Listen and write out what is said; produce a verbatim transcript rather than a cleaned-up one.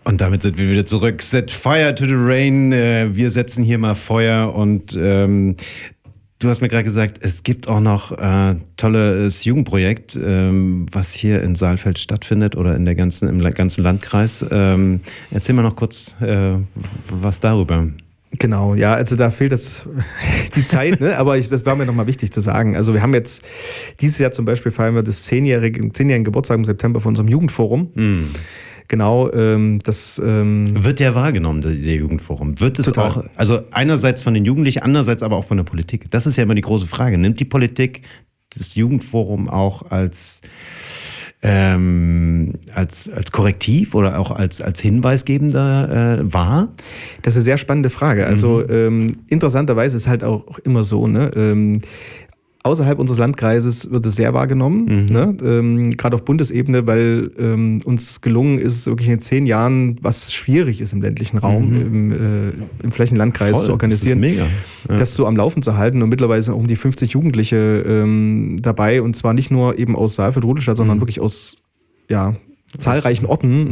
Und damit sind wir wieder zurück. Set fire to the rain. Wir setzen hier mal Feuer und ähm, du hast mir gerade gesagt, es gibt auch noch äh, tolles Jugendprojekt, ähm, was hier in Saalfeld stattfindet oder in der ganzen, im ganzen Landkreis. Ähm, erzähl mal noch kurz äh, was darüber. Genau, ja, also da fehlt das die Zeit, ne? Aber ich, das war mir nochmal wichtig zu sagen. Also wir haben jetzt, dieses Jahr zum Beispiel feiern wir das zehnjährige, zehnjährigen Geburtstag im September von unserem Jugendforum. Mm. Genau, ähm, das... Ähm, wird der wahrgenommen, der, der Jugendforum? Wird es total. auch, also einerseits von den Jugendlichen, andererseits aber auch von der Politik? Das ist ja immer die große Frage. Nimmt die Politik das Jugendforum auch als, ähm, als, als Korrektiv oder auch als, als Hinweisgebender äh, wahr? Das ist eine sehr spannende Frage. Also mhm. ähm, interessanterweise ist halt auch immer so, ne? Ähm, Außerhalb unseres Landkreises wird es sehr wahrgenommen, mhm. ne? ähm, gerade auf Bundesebene, weil ähm, uns gelungen ist, wirklich in zehn Jahren, was schwierig ist im ländlichen Raum, mhm. im, äh, im Flächenlandkreis Voll, zu organisieren, das ist mega. Ja. Das so am Laufen zu halten. Und mittlerweile sind auch um die fünfzig Jugendliche ähm, dabei und zwar nicht nur eben aus Saalfeld-Rudolstadt, sondern mhm. wirklich aus ja, zahlreichen Orten.